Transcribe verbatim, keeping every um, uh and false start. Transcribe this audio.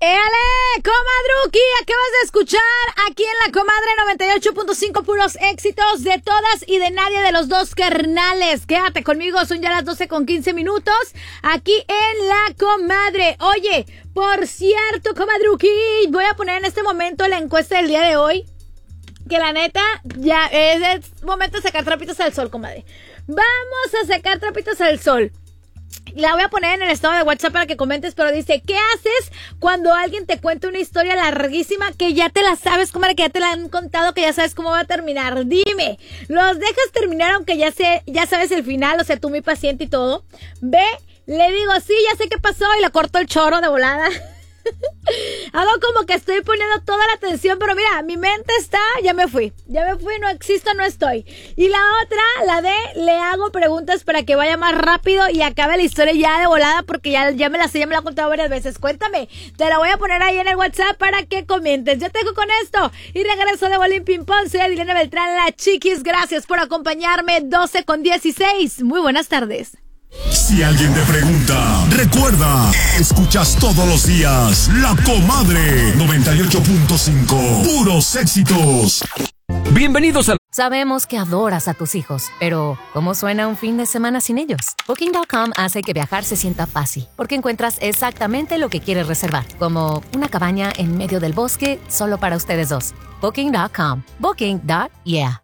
¡Éale, comadruki! Acabas de escuchar aquí en La Comadre noventa y ocho punto cinco puros éxitos de todas y de nadie de los dos carnales. Quédate conmigo, son ya las doce con quince minutos aquí en La Comadre. Oye, por cierto, comadruki, voy a poner en este momento la encuesta del día de hoy. Que la neta, ya es el momento de sacar trapitos al sol, comadre. Vamos a sacar trapitos al sol. La voy a poner en el estado de WhatsApp para que comentes, pero dice, ¿qué haces cuando alguien te cuenta una historia larguísima que ya te la sabes, comadre, que ya te la han contado, que ya sabes cómo va a terminar? Dime, ¿los dejas terminar aunque ya sé, ya sabes el final, o sea, tú muy paciente y todo? Ve, le digo, sí, ya sé qué pasó y la corto el choro de volada. Hago como que estoy poniendo toda la atención, pero mira, mi mente está, ya me fui, ya me fui, no existo, no estoy. Y la otra, la de, le hago preguntas para que vaya más rápido y acabe la historia ya de volada, porque ya, ya me la sé, ya me la he contado varias veces. Cuéntame, te la voy a poner ahí en el WhatsApp para que comentes. Yo te dejo con esto y regreso de Bolín Ping Pong. Soy Adilena Beltrán, la Chiquis, gracias por acompañarme. Doce con dieciséis, muy buenas tardes. Si alguien te pregunta, recuerda, escuchas todos los días La Comadre noventa y ocho punto cinco, puros éxitos. Bienvenidos a... Sabemos que adoras a tus hijos, pero ¿cómo suena un fin de semana sin ellos? Booking punto com hace que viajar se sienta fácil, porque encuentras exactamente lo que quieres reservar, como una cabaña en medio del bosque solo para ustedes dos. Booking punto com. Booking. Yeah.